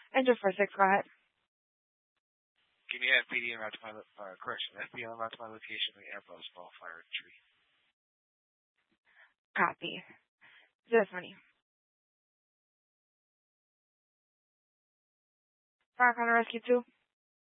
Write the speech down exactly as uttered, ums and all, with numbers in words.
Engine four six, go ahead. Can you have P D en route to my, uh, correction, F B I en route to my location, the Airbus ball fire tree. Copy. This money. Fire Rescue two.